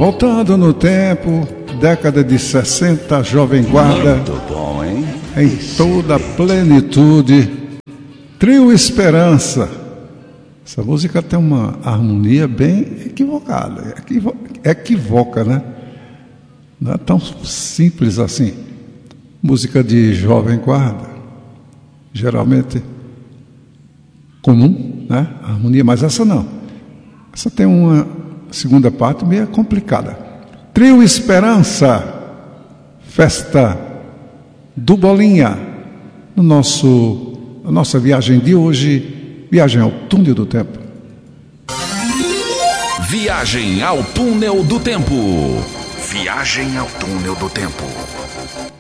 Voltando no tempo, década de 60, Jovem Guarda, muito bom, hein? em toda a plenitude. Trio Esperança. Essa música tem uma harmonia bem equivocada, equivoca, né? Não é tão simples assim. Música de Jovem Guarda, geralmente comum, né? Harmonia, mas essa não. Essa tem uma segunda parte meio complicada. Trio Esperança, festa do Bolinha, a nossa viagem de hoje, viagem ao túnel do tempo. Viagem ao túnel do tempo. Viagem ao túnel do tempo.